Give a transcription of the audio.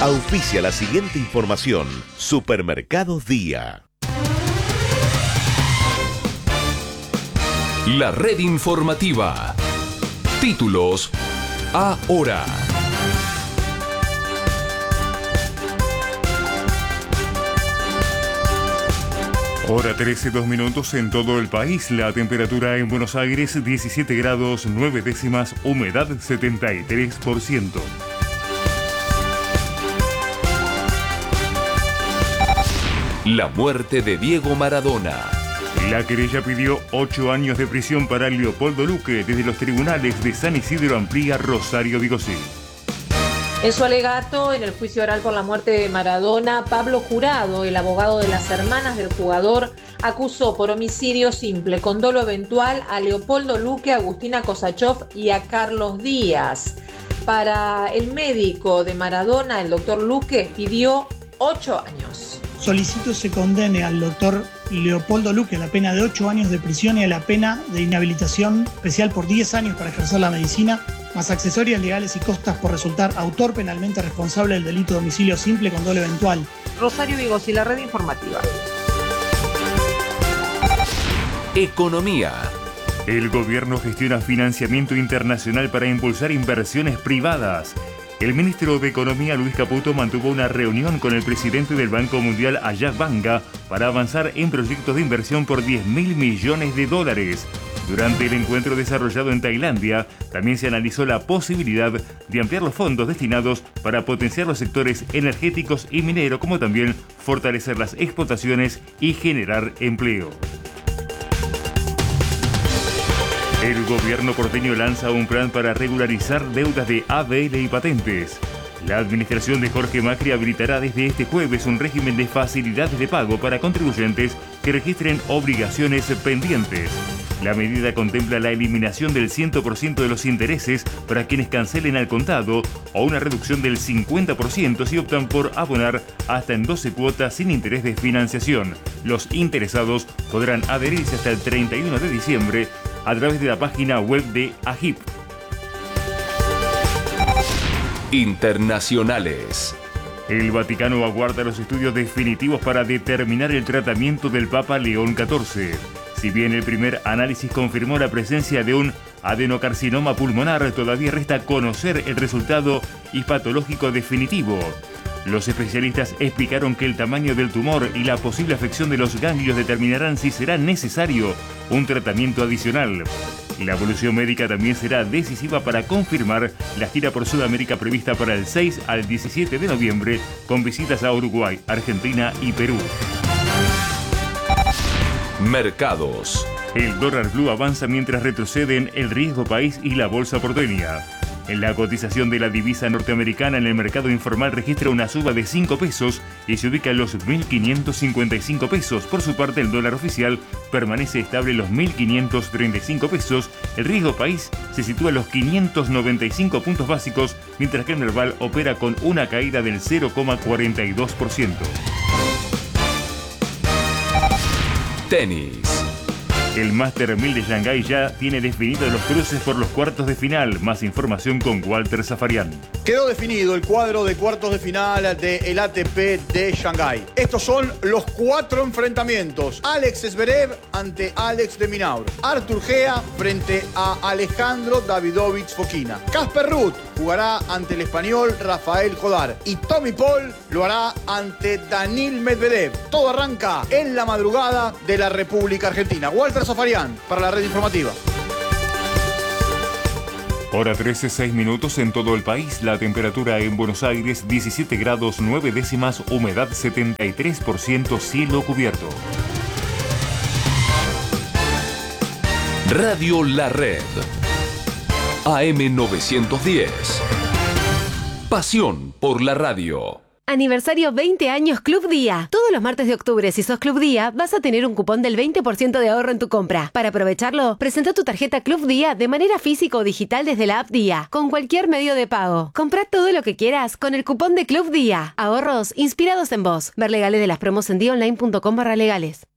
Auspicia la siguiente información. Supermercados Día. La red informativa. Títulos ahora. Hora 13, 2 minutos en todo el país. La temperatura en Buenos Aires 17 grados 9 décimas, humedad 73%. La muerte de Diego Maradona. La querella pidió 8 años de prisión para Leopoldo Luque. Desde los tribunales de San Isidro amplía Rosario Vigosí. En su alegato, en el juicio oral por la muerte de Maradona, Pablo Jurado, el abogado de las hermanas del jugador, acusó por homicidio simple con dolo eventual a Leopoldo Luque, a Agustina Kosachov y a Carlos Díaz. Para el médico de Maradona, el doctor Luque, pidió 8 años. Solicito se condene al doctor Leopoldo Luque a la pena de 8 años de prisión y a la pena de inhabilitación especial por 10 años para ejercer la medicina, más accesorias legales y costas por resultar autor penalmente responsable del delito de homicidio simple con dolo eventual. Rosario Vigosí, la red informativa. Economía. El gobierno gestiona financiamiento internacional para impulsar inversiones privadas. El ministro de Economía, Luis Caputo, mantuvo una reunión con el presidente del Banco Mundial, Ajay Banga, para avanzar en proyectos de inversión por $10.000 millones. Durante el encuentro desarrollado en Tailandia, también se analizó la posibilidad de ampliar los fondos destinados para potenciar los sectores energéticos y minero, como también fortalecer las exportaciones y generar empleo. El gobierno porteño lanza un plan para regularizar deudas de ABL y patentes. La administración de Jorge Macri habilitará desde este jueves un régimen de facilidades de pago para contribuyentes que registren obligaciones pendientes. La medida contempla la eliminación del 100% de los intereses para quienes cancelen al contado o una reducción del 50% si optan por abonar hasta en 12 cuotas sin interés de financiación. Los interesados podrán adherirse hasta el 31 de diciembre a través de la página web de AGIP. Internacionales. El Vaticano aguarda los estudios definitivos para determinar el tratamiento del Papa León XIV. Si bien el primer análisis confirmó la presencia de un adenocarcinoma pulmonar, todavía resta conocer el resultado histopatológico definitivo. Los especialistas explicaron que el tamaño del tumor y la posible afección de los ganglios determinarán si será necesario un tratamiento adicional. La evolución médica también será decisiva para confirmar la gira por Sudamérica prevista para el 6 al 17 de noviembre, con visitas a Uruguay, Argentina y Perú. Mercados. El dólar blue avanza mientras retroceden el riesgo país y la bolsa porteña. En la cotización de la divisa norteamericana en el mercado informal registra una suba de 5 pesos y se ubica en los 1.555 pesos. Por su parte, el dólar oficial permanece estable en los 1.535 pesos. El riesgo país se sitúa en los 595 puntos básicos, mientras que el Merval opera con una caída del 0,42%. Tenis. El Master 1000 de Shanghái ya tiene definidos los cruces por los cuartos de final. Más información con Walter Zafarian. Quedó definido el cuadro de cuartos de final del ATP de Shanghái. Estos son los 4 enfrentamientos. Alex Zverev ante Alex de Minaur. Artur Gea frente a Alejandro Davidovich Fokina. Casper Ruud jugará ante el español Rafael Jodar. Y Tommy Paul lo hará ante Daniil Medvedev. Todo arranca en la madrugada de la República Argentina. Walter Zafarian para la red informativa. Hora 13, 6 minutos en todo el país. La temperatura en Buenos Aires 17 grados 9 décimas, humedad 73%, cielo cubierto. Radio La Red. AM 910. Pasión por la radio. Aniversario 20 años Club Día. Todos los martes de octubre, si sos Club Día, vas a tener un cupón del 20% de ahorro en tu compra. Para aprovecharlo, presenta tu tarjeta Club Día de manera física o digital desde la app Día, con cualquier medio de pago. Comprá todo lo que quieras con el cupón de Club Día. Ahorros inspirados en vos. Ver legales de las promos en diaonline.com/legales.